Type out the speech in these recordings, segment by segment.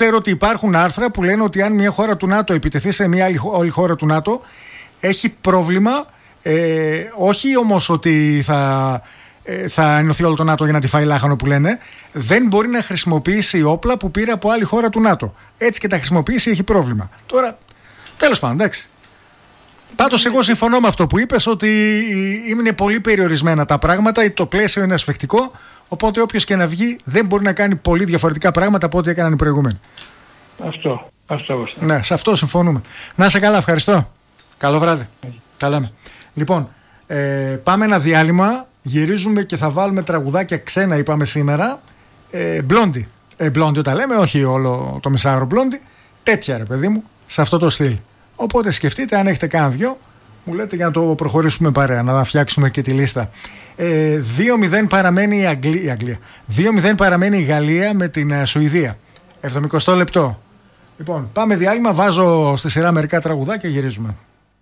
ξέρω ότι υπάρχουν άρθρα που λένε ότι αν μια χώρα του ΝΑΤΟ επιτεθεί σε μια άλλη χώρα του ΝΑΤΟ, έχει πρόβλημα. Όχι όμως ότι θα ενωθεί όλο το ΝΑΤΟ για να τη φάει λάχανο που λένε. Δεν μπορεί να χρησιμοποιήσει όπλα που πήρε από άλλη χώρα του ΝΑΤΟ. Έτσι και τα χρησιμοποιήσει, έχει πρόβλημα. Τώρα, τέλος πάντων, εντάξει. Πάντως εγώ συμφωνώ με αυτό που είπες, ότι είναι πολύ περιορισμένα τα πράγματα, το πλαίσιο είναι ασφικτικό, οπότε όποιος και να βγει δεν μπορεί να κάνει πολύ διαφορετικά πράγματα από ό,τι έκαναν οι προηγούμενοι. Αυτό. Ναι, σε αυτό συμφωνούμε. Να είσαι καλά, ευχαριστώ. Καλό βράδυ. Τα λέμε. Λοιπόν, πάμε ένα διάλειμμα, γυρίζουμε και θα βάλουμε τραγουδάκια ξένα, είπαμε σήμερα. Μπλόντι. Μπλόντι όταν λέμε, όχι όλο το μισάωρο Μπλόντι. Τέτοια ρε παιδί μου, σε αυτό το στυλ. Οπότε σκεφτείτε, αν έχετε κάνα δυο, μου λέτε για να το προχωρήσουμε παρέα, να φτιάξουμε και τη λίστα. 2-0 παραμένει η Αγγλία. 2-0 παραμένει η Γαλλία με την Σουηδία. 70 λεπτό. Λοιπόν, πάμε διάλειμμα, βάζω στη σειρά μερικά τραγουδάκια και γυρίζουμε.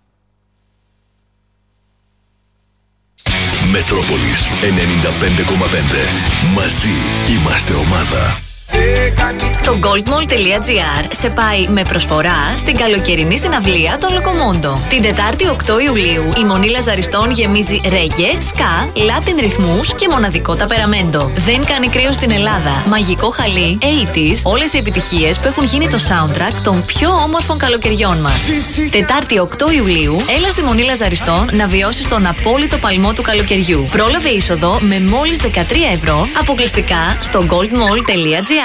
Μετρόπολης 95,5. Μαζί είμαστε ομάδα. Το goldmall.gr σε πάει με προσφορά στην καλοκαιρινή συναυλία των Λοκομόντο. Την Τετάρτη 8 Ιουλίου η Μονή Λαζαριστών γεμίζει ρέγγε, σκά, λάτιν ρυθμούς και μοναδικό ταπεραμέντο. Δεν κάνει κρύο στην Ελλάδα. Μαγικό χαλί, 80's, όλες οι επιτυχίες που έχουν γίνει το soundtrack των πιο όμορφων καλοκαιριών μας. Τετάρτη 8 Ιουλίου, έλα στη Μονή Λαζαριστών να βιώσεις τον απόλυτο παλμό του καλοκαιριού. Πρόλαβε είσοδο με μόλις 13 ευρώ αποκλειστικά στο goldmall.gr.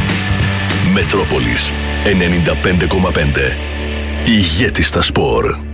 Μετρόπολης 95,5. Ηγέτη στα σπορ.